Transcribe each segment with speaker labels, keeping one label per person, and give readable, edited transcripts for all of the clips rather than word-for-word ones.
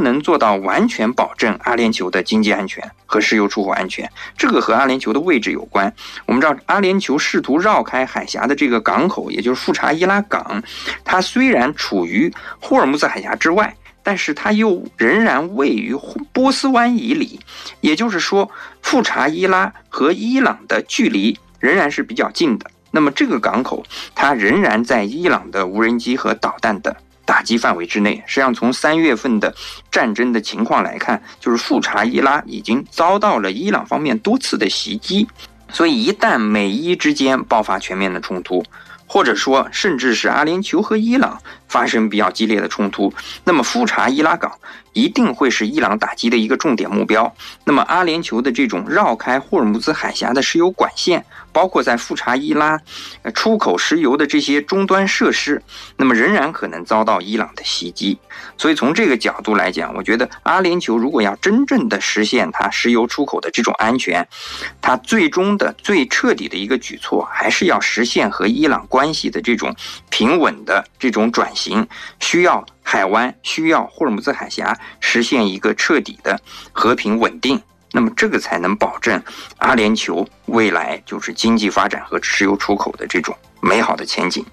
Speaker 1: 能做到完全保证阿联酋的经济安全和石油出口安全。这个和阿联酋的位置有关。我们知道阿联酋试图绕开海峡的这个港口，也就是富查伊拉港，它虽然处于霍尔木兹海峡之外，但是它又仍然位于波斯湾以里，也就是说富查伊拉和伊朗的距离仍然是比较近的。那么这个港口它仍然在伊朗的无人机和导弹的打击范围之内。实际上从3月份的战争的情况来看，就是富查伊拉已经遭到了伊朗方面多次的袭击，所以一旦美伊之间爆发全面的冲突，或者说甚至是阿联酋和伊朗发生比较激烈的冲突，那么富查伊拉港一定会是伊朗打击的一个重点目标。那么阿联酋的这种绕开霍尔木兹海峡的石油管线，包括在富查伊拉出口石油的这些终端设施，那么仍然可能遭到伊朗的袭击。所以从这个角度来讲，我觉得阿联酋如果要真正的实现它石油出口的这种安全，它最终的最彻底的一个举措还是要实现和伊朗关系的这种平稳的这种转型，需要海湾，需要霍尔木兹海峡实现一个彻底的和平稳定，那么这个才能保证阿联酋未来就是经济发展和石油出口的这种美好的前景。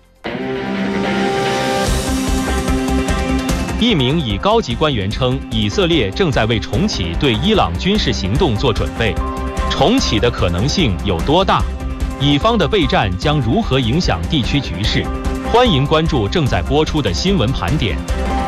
Speaker 2: 一名以高级官员称，以色列正在为重启对伊朗军事行动做准备。重启的可能性有多大？以方的备战将如何影响地区局势？欢迎关注正在播出的新闻盘点。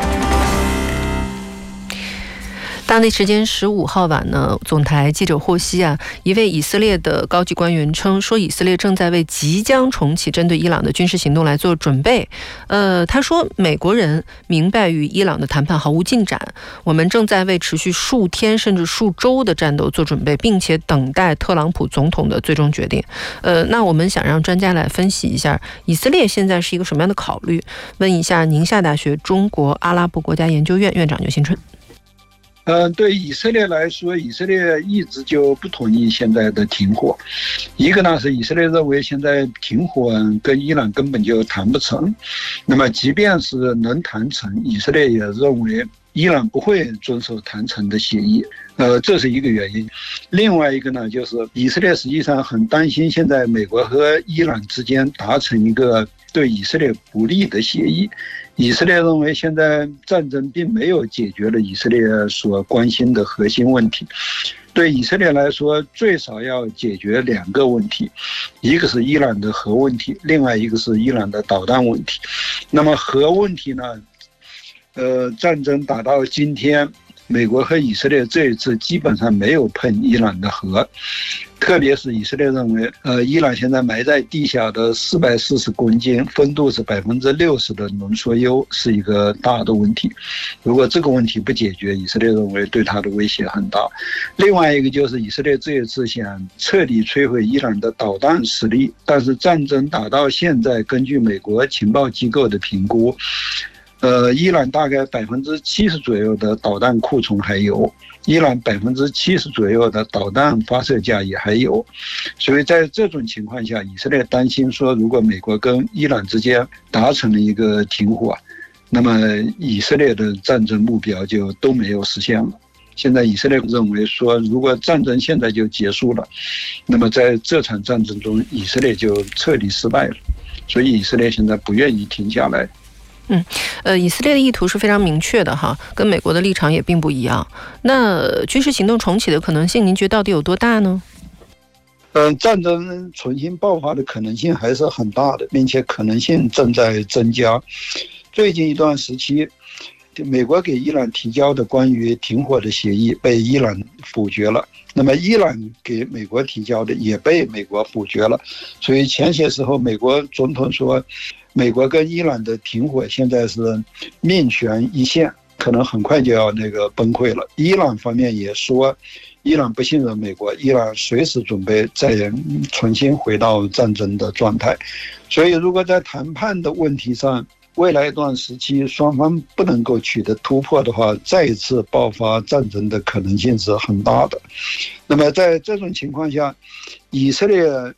Speaker 3: 当地时间15号晚呢，总台记者获悉一位以色列的高级官员称，说以色列正在为即将重启针对伊朗的军事行动来做准备。他说，美国人明白与伊朗的谈判毫无进展，我们正在为持续数天甚至数周的战斗做准备，并且等待特朗普总统的最终决定。那我们想让专家来分析一下以色列现在是一个什么样的考虑。问一下宁夏大学中国阿拉伯国家研究院院长刘新春。
Speaker 4: 对以色列来说，以色列一直就不同意现在的停火。一个呢是以色列认为现在停火跟伊朗根本就谈不成，那么即便是能谈成，以色列也认为伊朗不会遵守谈成的协议。这是一个原因。另外一个呢，就是以色列实际上很担心现在美国和伊朗之间达成一个对以色列不利的协议。以色列认为现在战争并没有解决了以色列所关心的核心问题。对以色列来说，最少要解决2个问题，一个是伊朗的核问题，另外一个是伊朗的导弹问题。那么核问题呢，战争打到今天，美国和以色列这一次基本上没有碰伊朗的核，特别是以色列认为，伊朗现在埋在地下的440公斤，丰度是60%的浓缩铀是一个大的问题。如果这个问题不解决，以色列认为对它的威胁很大。另外一个就是以色列这一次想彻底摧毁伊朗的导弹实力，但是战争打到现在，根据美国情报机构的评估，伊朗大概70%左右的导弹库存还有，伊朗70%左右的导弹发射架也还有。所以在这种情况下，以色列担心说，如果美国跟伊朗之间达成了一个停火，那么以色列的战争目标就都没有实现了。现在以色列认为说，如果战争现在就结束了，那么在这场战争中以色列就彻底失败了，所以以色列现在不愿意停下来。
Speaker 3: 以色列的意图是非常明确的哈，跟美国的立场也并不一样。那军事行动重启的可能性，您觉得到底有多大呢？
Speaker 4: 战争重新爆发的可能性还是很大的，并且可能性正在增加。最近一段时期，美国给伊朗提交的关于停火的协议被伊朗否决了，那么伊朗给美国提交的也被美国否决了。所以前些时候美国总统说，美国跟伊朗的停火现在是命悬一线，可能很快就要崩溃了。伊朗方面也说，伊朗不信任美国，伊朗随时准备再重新回到战争的状态。所以如果在谈判的问题上，未来一段时期双方不能够取得突破的话，再一次爆发战争的可能性是很大的。那么在这种情况下，以色列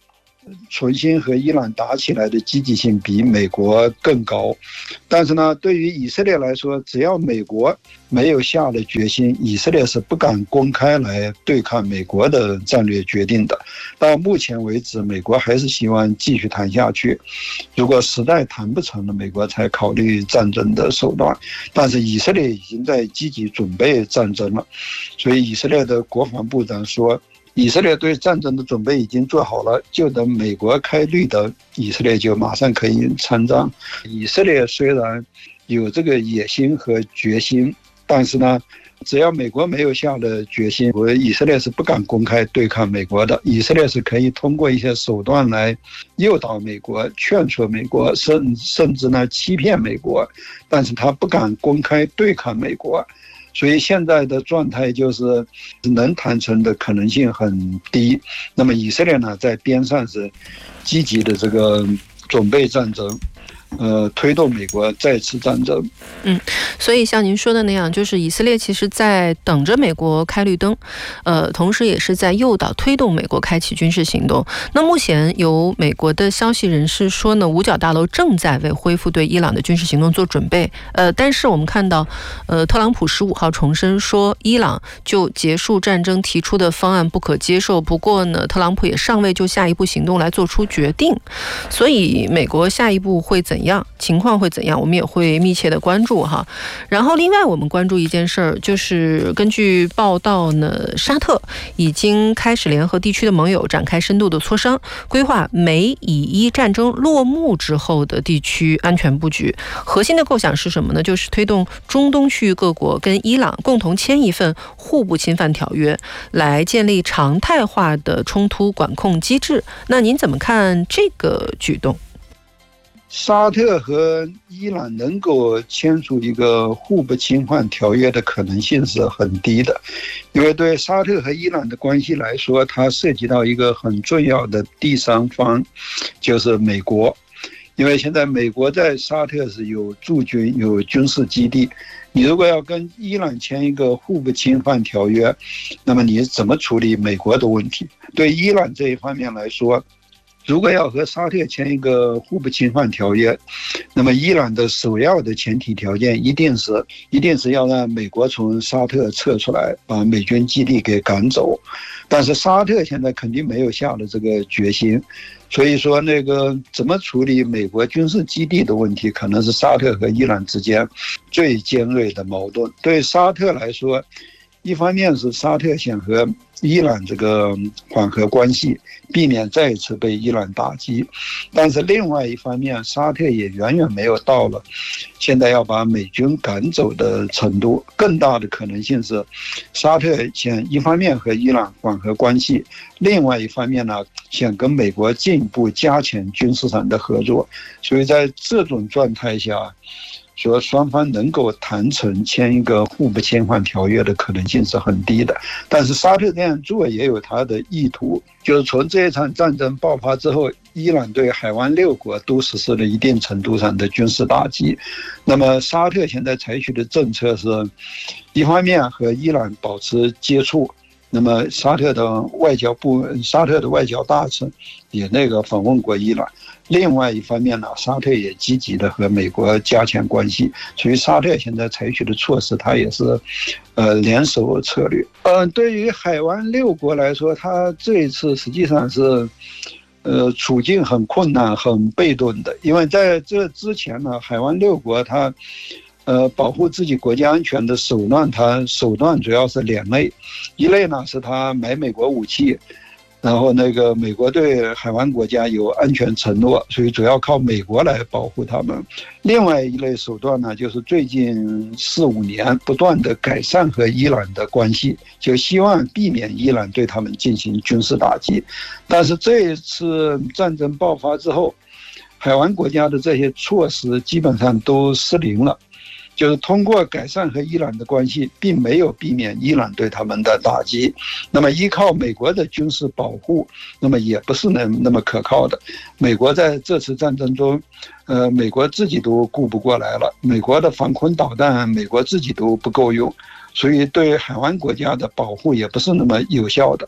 Speaker 4: 重新和伊朗打起来的积极性比美国更高。但是呢，对于以色列来说，只要美国没有下了决心，以色列是不敢公开来对抗美国的战略决定的。到目前为止，美国还是希望继续谈下去，如果实在谈不成了，美国才考虑战争的手段。但是以色列已经在积极准备战争了，所以以色列的国防部长说，以色列对战争的准备已经做好了，就等美国开绿灯，以色列就马上可以参战。以色列虽然有这个野心和决心，但是呢，只要美国没有下的决心，以色列是不敢公开对抗美国的。以色列是可以通过一些手段来诱导美国、劝说美国，甚至呢欺骗美国，但是他不敢公开对抗美国。所以现在的状态就是能谈成的可能性很低。那么以色列呢，在边上是积极的这个准备战争，推动美国再次战争。
Speaker 3: 所以像您说的那样，就是以色列其实在等着美国开绿灯，同时也是在诱导推动美国开启军事行动。那目前有美国的消息人士说呢，五角大楼正在为恢复对伊朗的军事行动做准备。但是我们看到，特朗普15号重申说，伊朗就结束战争提出的方案不可接受。不过呢，特朗普也尚未就下一步行动来做出决定。所以美国下一步会怎样，情况会怎样，我们也会密切的关注哈。然后另外我们关注一件事儿，就是根据报道呢，沙特已经开始联合地区的盟友展开深度的磋商，规划美以伊战争落幕之后的地区安全布局。核心的构想是什么呢？就是推动中东区域各国跟伊朗共同签一份互不侵犯条约，来建立常态化的冲突管控机制。那您怎么看这个举动？
Speaker 4: 沙特和伊朗能够签署一个互不侵犯条约的可能性是很低的，因为对沙特和伊朗的关系来说，它涉及到一个很重要的第三方，就是美国。因为现在美国在沙特是有驻军、有军事基地，你如果要跟伊朗签一个互不侵犯条约，那么你怎么处理美国的问题？对伊朗这一方面来说，如果要和沙特签一个互不侵犯条约，那么伊朗的首要的前提条件一定是要让美国从沙特撤出来，把美军基地给赶走。但是沙特现在肯定没有下了这个决心，所以说那个怎么处理美国军事基地的问题，可能是沙特和伊朗之间最尖锐的矛盾。对沙特来说，一方面是沙特想和伊朗这个缓和关系，避免再一次被伊朗打击，但是另外一方面，沙特也远远没有到了现在要把美军赶走的程度。更大的可能性是，沙特想一方面和伊朗缓和关系，另外一方面呢，想跟美国进一步加强军事上的合作。所以在这种状态下，说双方能够谈成签一个互不侵犯条约的可能性是很低的。但是沙特这样做也有他的意图，就是从这一场战争爆发之后，伊朗对海湾6国都实施了一定程度上的军事打击。那么沙特现在采取的政策是，一方面和伊朗保持接触，那么沙特的外交大臣也访问过伊朗。另外一方面呢，沙特也积极的和美国加强关系，所以沙特现在采取的措施，它也是联手策略。对于海湾6国来说，它这一次实际上是处境很困难、很被动的，因为在这之前呢，海湾6国它保护自己国家安全的手段主要是2类，一类呢是它买美国武器，然后美国对海湾国家有安全承诺，所以主要靠美国来保护他们。另外一类手段呢，就是最近4-5年不断的改善和伊朗的关系，就希望避免伊朗对他们进行军事打击。但是这一次战争爆发之后，海湾国家的这些措施基本上都失灵了。就是通过改善和伊朗的关系，并没有避免伊朗对他们的打击。那么依靠美国的军事保护，那么也不是那么可靠的。美国在这次战争中，美国自己都顾不过来了，美国的防空导弹，美国自己都不够用，所以对海湾国家的保护也不是那么有效的。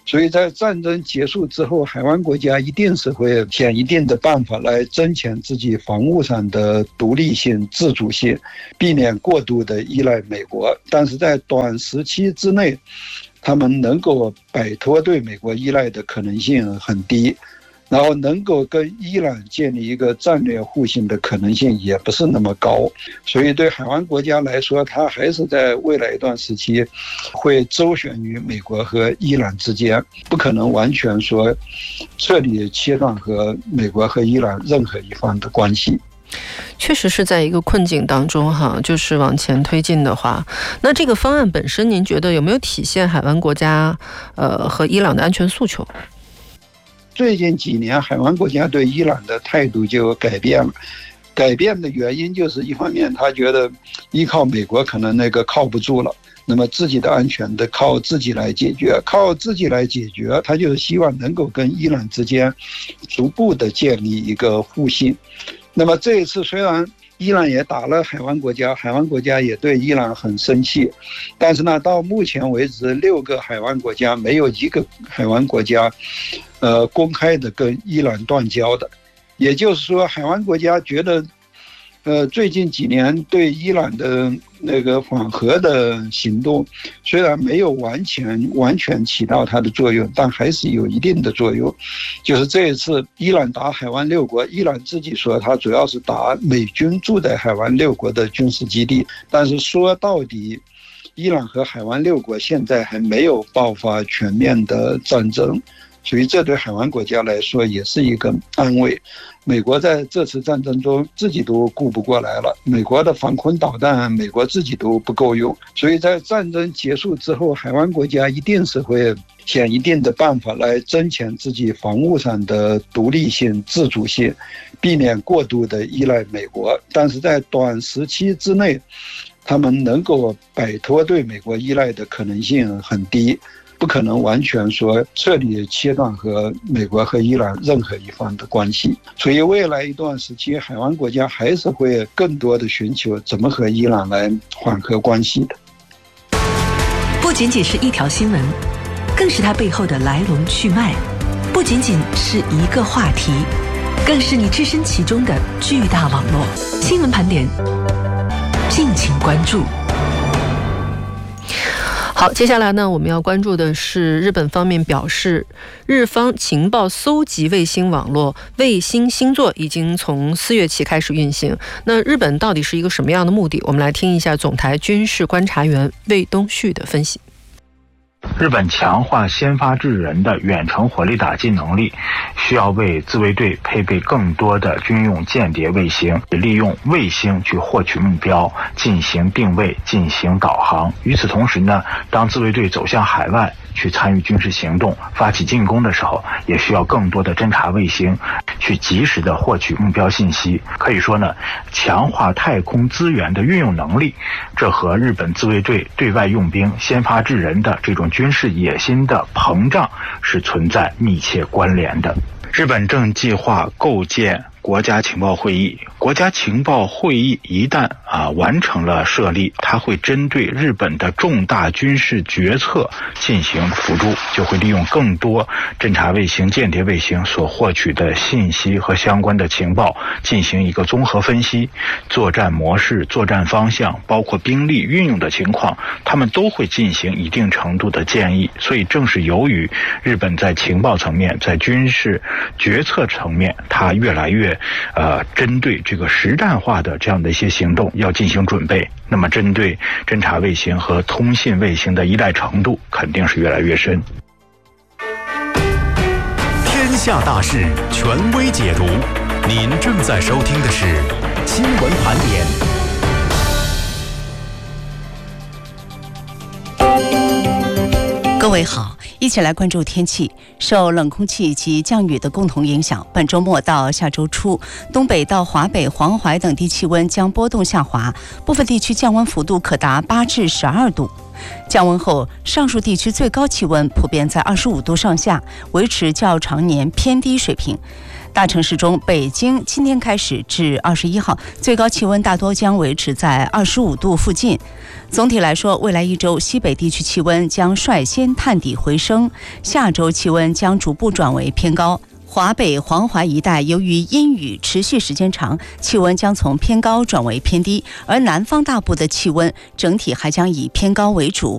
Speaker 4: 所以在战争结束之后，海湾国家一定是会想一定的办法来增强自己防务上的独立性、自主性，避免过度的依赖美国。但是在短时期之内，他们能够摆脱对美国依赖的可能性很低，然后能够跟伊朗建立一个战略互信的可能性也不是那么高。所以对海湾国家来说，它还是在未来一段时期会周旋于美国和伊朗之间，不可能完全说彻底切断和美国和伊朗任何一方的关系。
Speaker 3: 确实是在一个困境当中哈，就是往前推进的话，那这个方案本身您觉得有没有体现海湾国家和伊朗的安全诉求？
Speaker 4: 最近几年海湾国家对伊朗的态度就改变了，改变的原因就是一方面他觉得依靠美国可能靠不住了，那么自己的安全的靠自己来解决，他就是希望能够跟伊朗之间逐步的建立一个互信。那么这一次虽然伊朗也打了海湾国家，海湾国家也对伊朗很生气，但是呢，到目前为止6个海湾国家没有一个海湾国家公开的跟伊朗断交的。也就是说，海湾国家觉得最近几年对伊朗的缓和的行动虽然没有完全起到它的作用，但还是有一定的作用。就是这一次伊朗打海湾6国，伊朗自己说它主要是打美军驻在海湾6国的军事基地，但是说到底伊朗和海湾6国现在还没有爆发全面的战争，所以这对海湾国家来说也是一个安慰。美国在这次战争中自己都顾不过来了，美国的防空导弹美国自己都不够用，所以在战争结束之后，海湾国家一定是会想一定的办法来增强自己防务上的独立性、自主性，避免过度的依赖美国。但是在短时期之内，他们能够摆脱对美国依赖的可能性很低，不可能完全说彻底切断和美国和伊朗任何一方的关系。所以未来一段时期，海湾国家还是会更多的寻求怎么和伊朗来缓和关系的。
Speaker 5: 不仅仅是一条新闻，更是它背后的来龙去脉；不仅仅是一个话题，更是你置身其中的巨大网络。新闻盘点，敬请关注。
Speaker 3: 好，接下来呢，我们要关注的是日本方面表示，日方情报搜集卫星网络卫星星座已经从4月起开始运行。那日本到底是一个什么样的目的？我们来听一下总台军事观察员魏东旭的分析。
Speaker 6: 日本强化先发制人的远程火力打击能力，需要为自卫队配备更多的军用间谍卫星，利用卫星去获取目标，进行定位，进行导航。与此同时呢，当自卫队走向海外去参与军事行动、发起进攻的时候，也需要更多的侦察卫星去及时的获取目标信息。可以说呢，强化太空资源的运用能力，这和日本自卫队对外用兵、先发制人的这种军事野心的膨胀是存在密切关联的。日本正计划构建国家情报会议。国家情报会议一旦完成了设立，它会针对日本的重大军事决策进行辅助，就会利用更多侦察卫星、间谍卫星所获取的信息和相关的情报进行一个综合分析，作战模式、作战方向，包括兵力运用的情况，他们都会进行一定程度的建议。所以正是由于日本在情报层面、在军事决策层面，它越来越针对这个实战化的这样的一些行动要进行准备，那么针对侦察卫星和通信卫星的依赖程度肯定是越来越深。
Speaker 7: 天下大事权威解读，您正在收听的是新闻盘点。
Speaker 8: 各位好，一起来关注天气。受冷空气及降雨的共同影响，本周末到下周初，东北到华北、黄淮等地气温将波动下滑，部分地区降温幅度可达8至12度。 降温后，上述地区最高气温普遍在25度上下，维持较常年偏低水平。大城市中，北京今天开始至21号，最高气温大多将维持在25度附近。总体来说，未来一周西北地区气温将率先探底回升，下周气温将逐步转为偏高。华北、黄淮一带由于阴雨持续时间长，气温将从偏高转为偏低，而南方大部的气温整体还将以偏高为主。